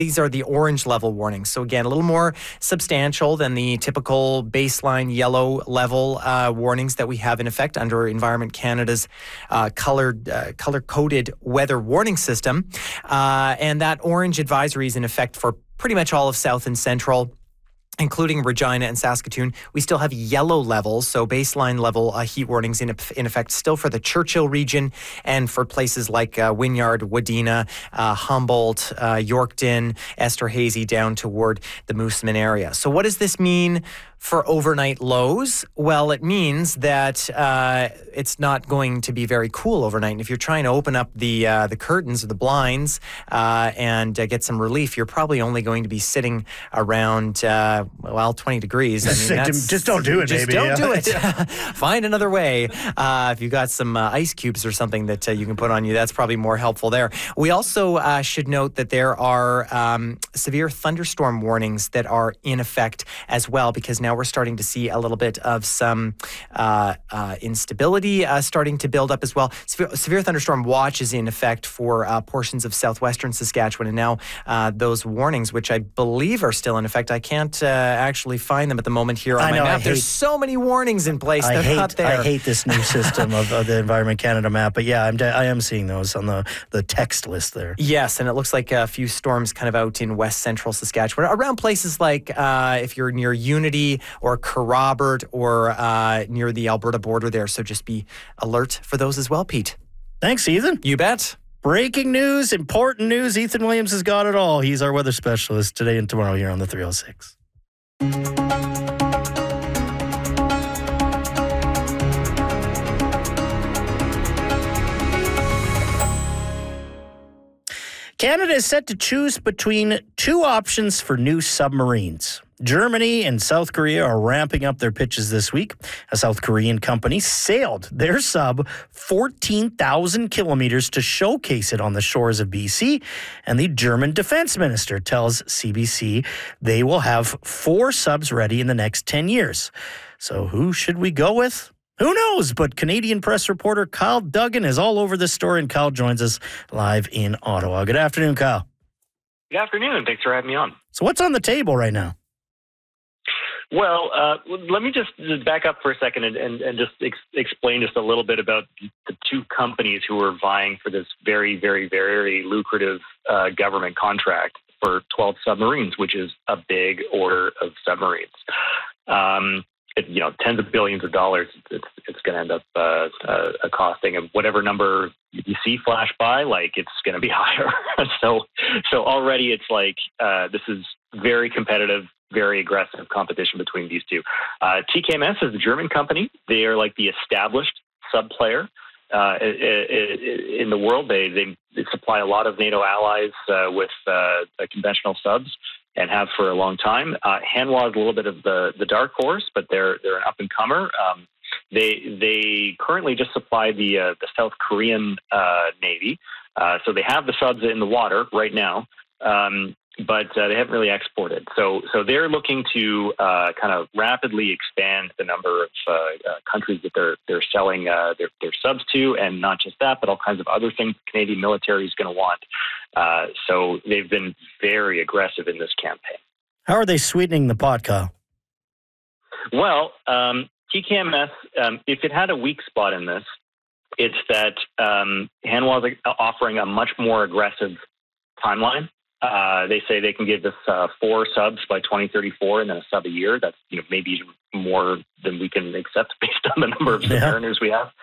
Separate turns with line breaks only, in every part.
These are the orange level warnings. So again, a little more substantial than the typical baseline yellow level warnings that we have in effect under Environment Canada's color-coded weather warning system. And that orange advisory is in effect for pretty much all of South and Central, including Regina and Saskatoon. We still have yellow levels, so baseline level heat warnings in effect still for the Churchill region and for places like Wynyard, Wadena, Humboldt, Yorkton, Esterhazy down toward the Moosomin area. So what does this mean for overnight lows? Well, it means that it's not going to be very cool overnight. And if you're trying to open up the curtains or the blinds and get some relief, you're probably only going to be sitting around 20 degrees. I mean,
just don't do it,
just
maybe.
Don't do it. Find another way. If you've got some ice cubes or something that you can put on you, that's probably more helpful there. We also should note that there are severe thunderstorm warnings that are in effect as well, because now we're starting to see a little bit of some instability starting to build up as well. Severe thunderstorm watch is in effect for portions of southwestern Saskatchewan, and now those warnings, which I believe are still in effect, I can't actually find them at the moment here on my map. There's so many warnings in place. They're not there.
I hate this new system of the Environment Canada map, but yeah, I am seeing those on the text list there.
Yes, and it looks like a few storms kind of out in west central Saskatchewan, around places like if you're near Unity or Kerrobert or near the Alberta border there. So just be alert for those as well, Pete.
Thanks, Ethan.
You bet.
Breaking news, important news. Ethan Williams has got it all. He's our weather specialist today and tomorrow here on the 306. Canada is set to choose between two options for new submarines. Germany and South Korea are ramping up their pitches this week. A South Korean company sailed their sub 14,000 kilometers to showcase it on the shores of BC. And the German defense minister tells CBC they will have 4 subs ready in the next 10 years. So who should we go with? Who knows? But Canadian press reporter Kyle Duggan is all over this story, and Kyle joins us live in Ottawa. Good afternoon, Kyle.
Good afternoon. Thanks for having me on.
So what's on the table right now?
Well, let me just back up for a second and just explain just a little bit about the two companies who are vying for this very, very, very lucrative government contract for 12 submarines, which is a big order of submarines. Tens of billions of dollars it's going to end up costing, and whatever number you see flash by, like, it's going to be higher. So already it's like this is very competitive, very aggressive competition between these two. TKMS is the German company. They are like the established sub player in the world. They supply a lot of NATO allies with conventional subs, and have for a long time. Hanwha is a little bit of the dark horse, but they're an up and comer. They currently just supply the South Korean Navy, so they have the subs in the water right now, but they haven't really exported. So they're looking to kind of rapidly expand the number of countries that they're selling their subs to, and not just that, but all kinds of other things the Canadian military is going to want. So they've been very aggressive in this campaign.
How are they sweetening the pot, Kyle?
Well, TKMS, if it had a weak spot in this, it's that Hanwha is offering a much more aggressive timeline. They say they can give us 4 subs by 2034 and then a sub a year. That's maybe more than we can accept based on the number of submariners we have.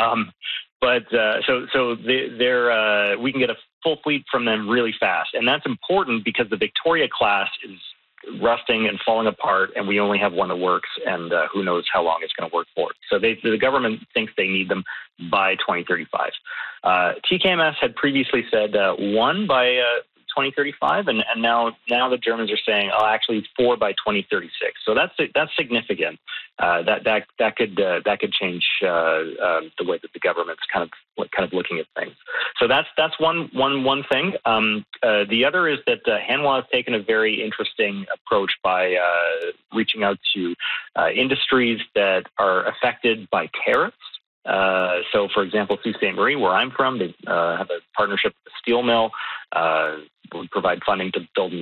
So we can get a full fleet from them really fast, and that's important because the Victoria class is rusting and falling apart, and we only have one that works, and who knows how long it's going to work for. So the government thinks they need them by 2035. TKMS had previously said 1 by 2035, and now the Germans are saying, actually 4 by 2036. So that's significant. That could change the way that the government's kind of looking at things. So that's one thing. The other is that Hanwha has taken a very interesting approach by reaching out to industries that are affected by tariffs. So, for example, Sault Ste. Marie, where I'm from, they have a partnership with a steel mill. We provide funding to build